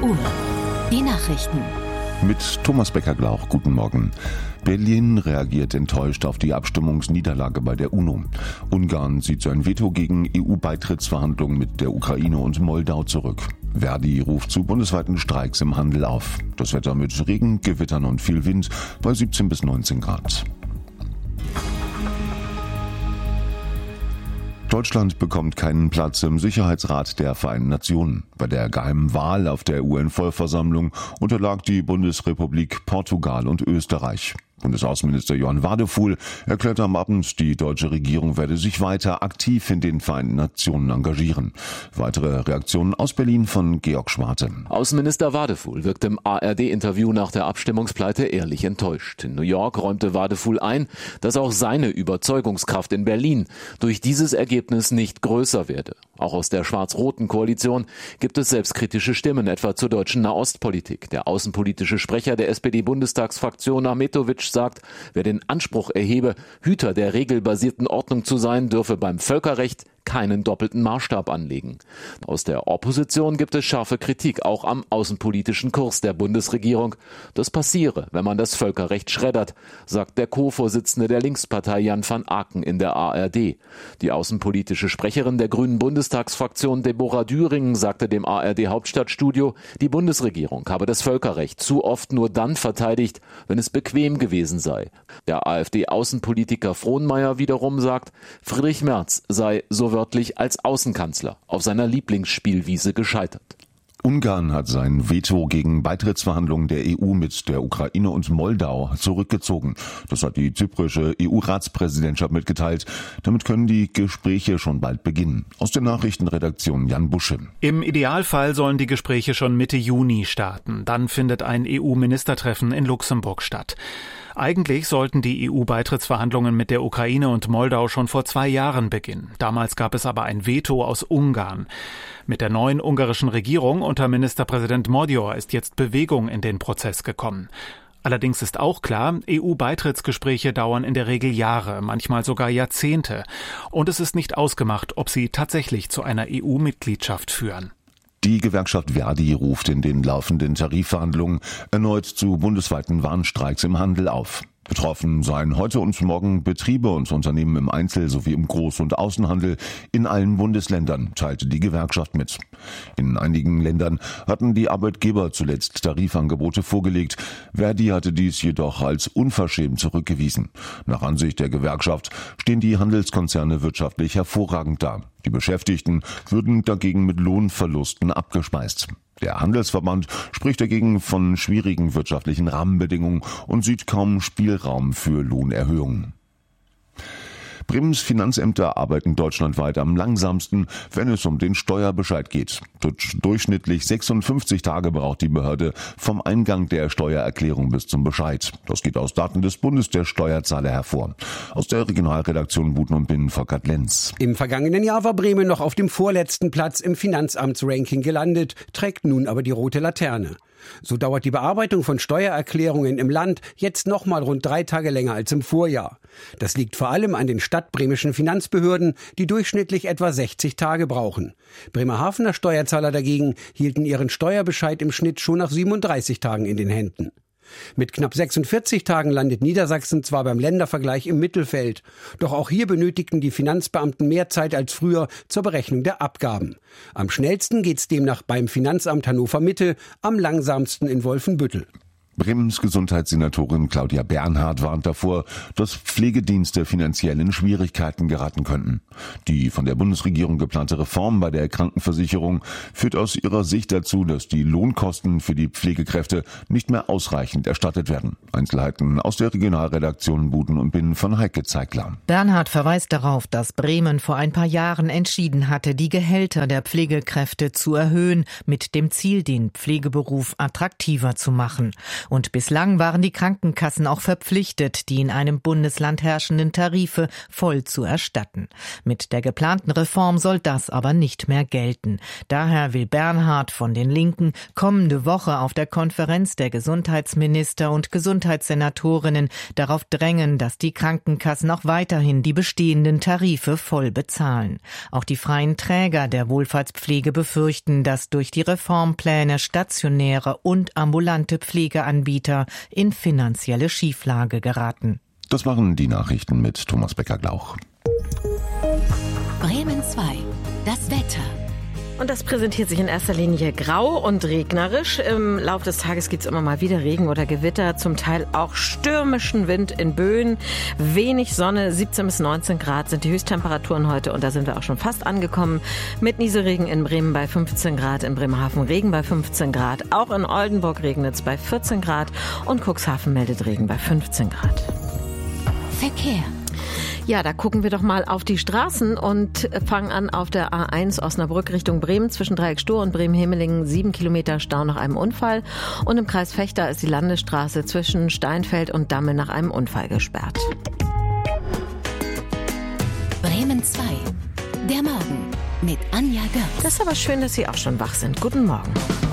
Uhr. Die Nachrichten. Mit Thomas Becker-Glauch, guten Morgen. Berlin reagiert enttäuscht auf die Abstimmungsniederlage bei der UNO. Ungarn zieht sein Veto gegen EU-Beitrittsverhandlungen mit der Ukraine und Moldau zurück. Verdi ruft zu bundesweiten Streiks im Handel auf. Das Wetter mit Regen, Gewittern und viel Wind bei 17 bis 19 Grad. Deutschland bekommt keinen Platz im Sicherheitsrat der Vereinten Nationen. Bei der geheimen Wahl auf der UN-Vollversammlung unterlag die Bundesrepublik Portugal und Österreich. Bundesaußenminister Johann Wadefuhl erklärte am Abend, die deutsche Regierung werde sich weiter aktiv in den Vereinten Nationen engagieren. Weitere Reaktionen aus Berlin von Georg Schwarte. Außenminister Wadefuhl wirkte im ARD-Interview nach der Abstimmungspleite ehrlich enttäuscht. In New York räumte Wadefuhl ein, dass auch seine Überzeugungskraft in Berlin durch dieses Ergebnis nicht größer werde. Auch aus der schwarz-roten Koalition gibt es selbstkritische Stimmen, etwa zur deutschen Nahostpolitik. Der außenpolitische Sprecher der SPD-Bundestagsfraktion Ahmetovic sagt, wer den Anspruch erhebe, Hüter der regelbasierten Ordnung zu sein, dürfe beim Völkerrecht keinen doppelten Maßstab anlegen. Aus der Opposition gibt es scharfe Kritik, auch am außenpolitischen Kurs der Bundesregierung. Das passiere, wenn man das Völkerrecht schreddert, sagt der Co-Vorsitzende der Linkspartei Jan van Aken in der ARD. Die außenpolitische Sprecherin der Grünen Bundestagsfraktion Deborah Düring sagte dem ARD-Hauptstadtstudio, die Bundesregierung habe das Völkerrecht zu oft nur dann verteidigt, wenn es bequem gewesen sei. Der AfD-Außenpolitiker Frohnmeier wiederum sagt, Friedrich Merz sei so wörtlich als Außenkanzler auf seiner Lieblingsspielwiese gescheitert. Ungarn hat sein Veto gegen Beitrittsverhandlungen der EU mit der Ukraine und Moldau zurückgezogen. Das hat die zyprische EU-Ratspräsidentschaft mitgeteilt. Damit können die Gespräche schon bald beginnen. Aus der Nachrichtenredaktion Jan Busche. Im Idealfall sollen die Gespräche schon Mitte Juni starten. Dann findet ein EU-Ministertreffen in Luxemburg statt. Eigentlich sollten die EU-Beitrittsverhandlungen mit der Ukraine und Moldau schon vor 2 Jahren beginnen. Damals gab es aber ein Veto aus Ungarn. Mit der neuen ungarischen Regierung unter Ministerpräsident Magyar ist jetzt Bewegung in den Prozess gekommen. Allerdings ist auch klar, EU-Beitrittsgespräche dauern in der Regel Jahre, manchmal sogar Jahrzehnte. Und es ist nicht ausgemacht, ob sie tatsächlich zu einer EU-Mitgliedschaft führen. Die Gewerkschaft Verdi ruft in den laufenden Tarifverhandlungen erneut zu bundesweiten Warnstreiks im Handel auf. Betroffen seien heute und morgen Betriebe und Unternehmen im Einzel- sowie im Groß- und Außenhandel in allen Bundesländern, teilte die Gewerkschaft mit. In einigen Ländern hatten die Arbeitgeber zuletzt Tarifangebote vorgelegt. Verdi hatte dies jedoch als unverschämt zurückgewiesen. Nach Ansicht der Gewerkschaft stehen die Handelskonzerne wirtschaftlich hervorragend da. Die Beschäftigten würden dagegen mit Lohnverlusten abgespeist. Der Handelsverband spricht dagegen von schwierigen wirtschaftlichen Rahmenbedingungen und sieht kaum Spielraum für Lohnerhöhungen. Bremens Finanzämter arbeiten deutschlandweit am langsamsten, wenn es um den Steuerbescheid geht. Durchschnittlich 56 Tage braucht die Behörde vom Eingang der Steuererklärung bis zum Bescheid. Das geht aus Daten des Bundes der Steuerzahler hervor. Aus der Regionalredaktion Buten und Binnen Volkert Lenz. Im vergangenen Jahr war Bremen noch auf dem vorletzten Platz im Finanzamtsranking gelandet, trägt nun aber die rote Laterne. So dauert die Bearbeitung von Steuererklärungen im Land jetzt nochmal rund 3 Tage länger als im Vorjahr. Das liegt vor allem an den stadtbremischen Finanzbehörden, die durchschnittlich etwa 60 Tage brauchen. Bremerhavener Steuerzahler dagegen hielten ihren Steuerbescheid im Schnitt schon nach 37 Tagen in den Händen. Mit knapp 46 Tagen landet Niedersachsen zwar beim Ländervergleich im Mittelfeld, doch auch hier benötigten die Finanzbeamten mehr Zeit als früher zur Berechnung der Abgaben. Am schnellsten geht's demnach beim Finanzamt Hannover Mitte, am langsamsten in Wolfenbüttel. Bremens Gesundheitssenatorin Claudia Bernhardt warnt davor, dass Pflegedienste finanziell in Schwierigkeiten geraten könnten. Die von der Bundesregierung geplante Reform bei der Krankenversicherung führt aus ihrer Sicht dazu, dass die Lohnkosten für die Pflegekräfte nicht mehr ausreichend erstattet werden. Einzelheiten aus der Regionalredaktion Buten und Binnen von Heike Zeigler. Bernhardt verweist darauf, dass Bremen vor ein paar Jahren entschieden hatte, die Gehälter der Pflegekräfte zu erhöhen, mit dem Ziel, den Pflegeberuf attraktiver zu machen. Und bislang waren die Krankenkassen auch verpflichtet, die in einem Bundesland herrschenden Tarife voll zu erstatten. Mit der geplanten Reform soll das aber nicht mehr gelten. Daher will Bernhard von den Linken kommende Woche auf der Konferenz der Gesundheitsminister und Gesundheitssenatorinnen darauf drängen, dass die Krankenkassen auch weiterhin die bestehenden Tarife voll bezahlen. Auch die freien Träger der Wohlfahrtspflege befürchten, dass durch die Reformpläne stationäre und ambulante Pflegeanbieter in finanzielle Schieflage geraten. Das waren die Nachrichten mit Thomas Becker-Glauch. Bremen 2. Das Wetter. Und das präsentiert sich in erster Linie grau und regnerisch. Im Laufe des Tages gibt es immer mal wieder Regen oder Gewitter, zum Teil auch stürmischen Wind in Böen. Wenig Sonne, 17 bis 19 Grad sind die Höchsttemperaturen heute und da sind wir auch schon fast angekommen. Mit Nieselregen in Bremen bei 15 Grad, in Bremerhaven Regen bei 15 Grad. Auch in Oldenburg regnet es bei 14 Grad und Cuxhaven meldet Regen bei 15 Grad. Verkehr. Ja, da gucken wir doch mal auf die Straßen und fangen an auf der A1 Osnabrück Richtung Bremen zwischen Dreieck-Stur und Bremen-Hemelingen 7 Kilometer Stau nach einem Unfall. Und im Kreis Vechta ist die Landesstraße zwischen Steinfeld und Damme nach einem Unfall gesperrt. Bremen 2. Der Morgen mit Anja Götz. Das ist aber schön, dass Sie auch schon wach sind. Guten Morgen.